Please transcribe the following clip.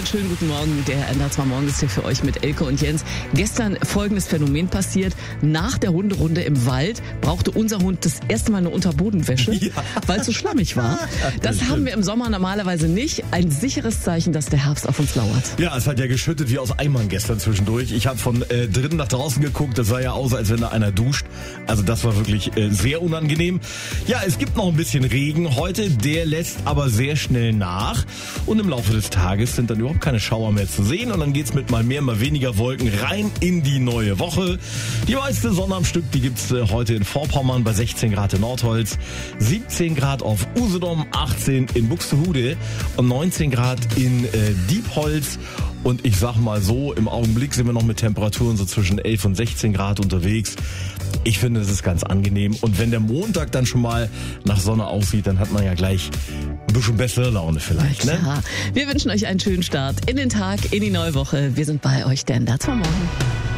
schönen guten Morgen. Der NDR Morgen ist hier für euch mit Elke und Jens. Gestern folgendes Phänomen passiert. Nach der Hunderunde im Wald brauchte unser Hund das erste Mal eine Unterbodenwäsche, weil es so schlammig war. Das haben wir im Sommer normalerweise nicht. Ein sicheres Zeichen, dass der Herbst auf uns lauert. Ja, es hat ja geschüttet wie aus Eimern gestern zwischendurch. Ich habe von drinnen nach draußen geguckt. Das sah ja aus, als wenn da einer duscht. Also das war wirklich sehr unangenehm. Ja, es gibt noch ein bisschen Regen heute. Der lässt aber sehr schnell nach. Und im Laufe des Tages sind dann überhaupt keine Schauer mehr zu sehen. Und dann geht's mit mal mehr, mal weniger Wolken rein in die neue Woche. Die meiste Sonne am Stück, die gibt's heute in Vorpommern bei 16 Grad in Nordholz, 17 Grad auf Usedom, 18 in Buxtehude und 19 Grad in Diepholz. Und ich sag mal so, im Augenblick sind wir noch mit Temperaturen so zwischen 11 und 16 Grad unterwegs. Ich finde, es ist ganz angenehm. Und wenn der Montag dann schon mal nach Sonne aussieht, dann hat man ja gleich ein bisschen bessere Laune vielleicht. Ne? Ja, wir wünschen euch einen schönen Start in den Tag, in die neue Woche. Wir sind bei euch, denn dazu morgen.